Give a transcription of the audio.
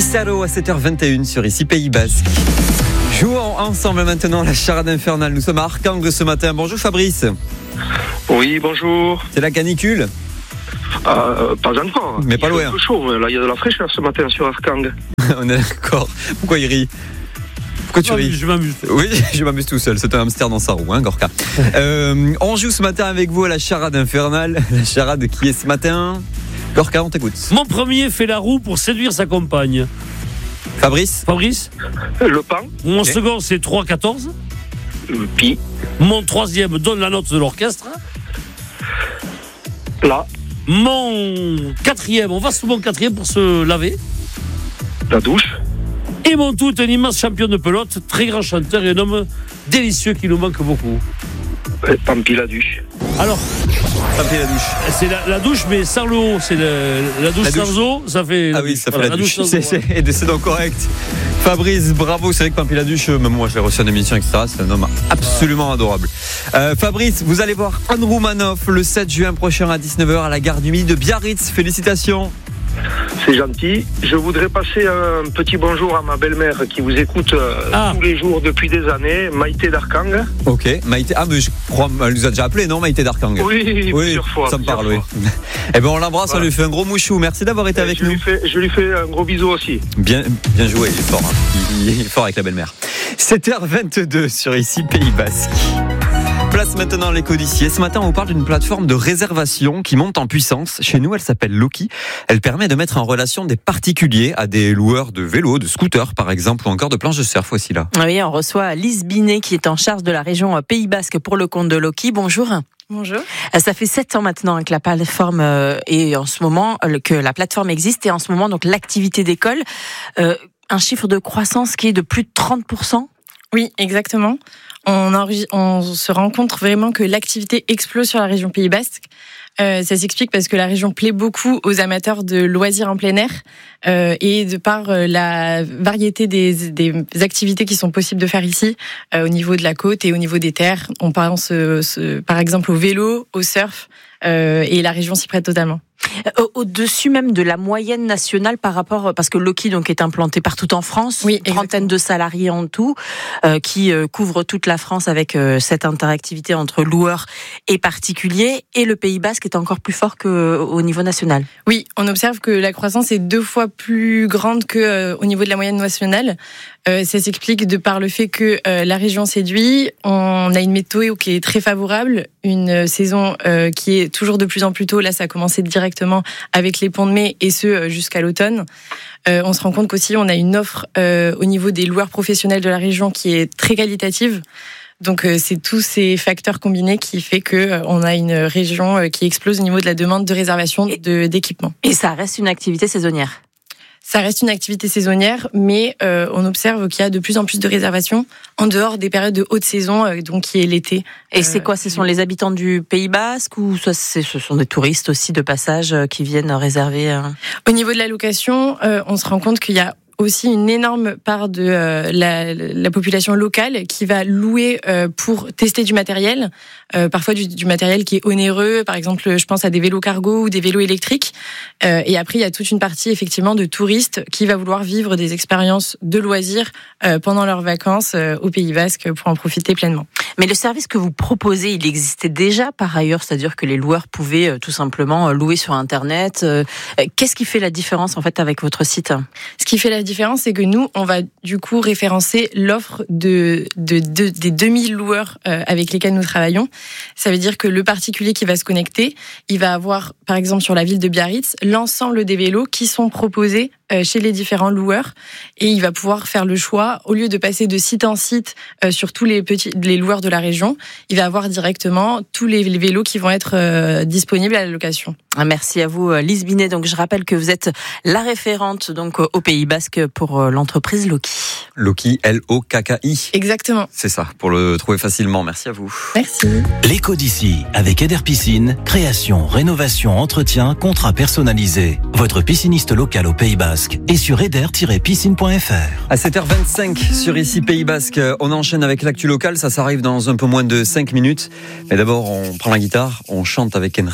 Pissarro à 7h21 sur ici Pays Basque. Jouons ensemble maintenant la charade infernale. Nous sommes à Arcangles ce matin. Bonjour Fabrice. Oui, bonjour. C'est la canicule? Pas encore. Mais pas loin. Il fait chaud, mais là il y a de la fraîcheur ce matin sur Arcangles. On est d'accord. Pourquoi il rit? Pourquoi tu ris? Je m'amuse. Oui, je m'amuse tout seul. C'est un hamster dans sa roue, hein, Gorka. On joue ce matin avec vous à la charade infernale. La charade qui est ce matin. Gorka, on t'écoute. Mon premier fait la roue pour séduire sa compagne. Fabrice. Le pan. Mon second, c'est 3-14. Pi. Mon troisième donne la note de l'orchestre. Là. Mon quatrième, on va sous mon quatrième pour se laver. La douche. Et mon tout, un immense champion de pelote, très grand chanteur et un homme délicieux qui nous manque beaucoup. Pampi la douche. Alors, Pampi la douche. c'est la douche, mais sans le haut. C'est la douche sans eau, ça fait. Ah oui, ça fait la douche. sans eau, C'est donc correct. Fabrice, bravo. C'est vrai que Pampi la douche, même moi je l'ai reçu en émission, etc. C'est un homme absolument adorable. Fabrice, vous allez voir Anne Roumanoff le 7 juin prochain à 19h à la gare du Midi de Biarritz. Félicitations. C'est gentil. Je voudrais passer un petit bonjour à ma belle-mère qui vous écoute tous les jours depuis des années, Maïté d'Arcangles. Ok, Maïté. Ah, mais je crois qu'elle nous a déjà appelé, non, Maïté d'Arcangles? Oui, plusieurs fois. Ça me parle, oui. Eh bien, on l'embrasse, voilà. On lui fait un gros mouchou. Merci d'avoir été avec nous. Je lui fais un gros bisou aussi. Bien joué, il est fort. Hein. Il est fort avec la belle-mère. 7h22 sur ici, Pays Basque. Place maintenant l'écho d'ici. Ce matin, on vous parle d'une plateforme de réservation qui monte en puissance. Chez nous, elle s'appelle Loki. Elle permet de mettre en relation des particuliers à des loueurs de vélos, de scooters par exemple, ou encore de planches de surf aussi là. Oui, on reçoit Lise Binet qui est en charge de la région Pays Basque pour le compte de Loki. Bonjour. Bonjour. Ça fait 7 ans maintenant que la plateforme est en ce moment, que la plateforme existe et en ce moment, donc l'activité d'école, un chiffre de croissance qui est de plus de 30%. Oui, exactement. On se rend compte vraiment que l'activité explose sur la région Pays Basque. Ça s'explique parce que la région plaît beaucoup aux amateurs de loisirs en plein air et de par la variété des activités qui sont possibles de faire ici au niveau de la côte et au niveau des terres. On pense par exemple au vélo, au surf et la région s'y prête totalement. Au-dessus même de la moyenne nationale par rapport, parce que Loki donc est implanté partout en France, oui, une trentaine de salariés en tout, qui couvrent toute la France avec cette interactivité entre loueurs et particuliers, et le Pays Basque est encore plus fort qu'au niveau national. Oui, on observe que la croissance est 2 fois plus grande qu'au niveau de la moyenne nationale. Ça s'explique de par le fait que la région séduit, on a une météo qui est très favorable, une saison qui est toujours de plus en plus tôt. Là, ça a commencé directement avec les ponts de mai et ce jusqu'à l'automne. On se rend compte qu'aussi on a une offre au niveau des loueurs professionnels de la région qui est très qualitative. Donc c'est tous ces facteurs combinés qui fait que on a une région qui explose au niveau de la demande de réservation d'équipements. Et ça reste une activité saisonnière. Ça reste une activité saisonnière, mais on observe qu'il y a de plus en plus de réservations en dehors des périodes de haute saison, donc qui est l'été. Et c'est quoi? Ce sont les habitants du Pays Basque ou ce sont des touristes aussi de passage qui viennent réserver? Au niveau de la location, on se rend compte qu'il y a aussi une énorme part de la population locale qui va louer pour tester du matériel, parfois du matériel qui est onéreux, par exemple je pense à des vélos cargo ou des vélos électriques, et après il y a toute une partie effectivement de touristes qui va vouloir vivre des expériences de loisirs pendant leurs vacances au Pays Basque pour en profiter pleinement. Mais le service que vous proposez, il existait déjà par ailleurs, c'est-à-dire que les loueurs pouvaient tout simplement louer sur Internet. Qu'est-ce qui fait la différence en fait avec votre site? Ce qui fait la différence, c'est que nous, on va du coup référencer l'offre des 2000 loueurs avec lesquels nous travaillons. Ça veut dire que le particulier qui va se connecter, il va avoir, par exemple sur la ville de Biarritz, l'ensemble des vélos qui sont proposés chez les différents loueurs, et il va pouvoir faire le choix, au lieu de passer de site en site sur tous les loueurs de la région, il va avoir directement tous les vélos qui vont être disponibles à la location. Merci à vous Lise Binet. Donc je rappelle que vous êtes la référente donc au Pays Basque pour l'entreprise Loki. Loki, L-O-K-K-I. Exactement. C'est ça, pour le trouver facilement. Merci à vous. Merci. L'écho d'ici avec Eder Piscine, création, rénovation, entretien, contrat personnalisé. Votre pisciniste local au Pays Basque et sur eder-piscine.fr. À 7h25 sur ici Pays Basque, on enchaîne avec l'actu locale. Ça arrive dans un peu moins de 5 minutes. Mais d'abord, on prend la guitare, on chante avec Henry.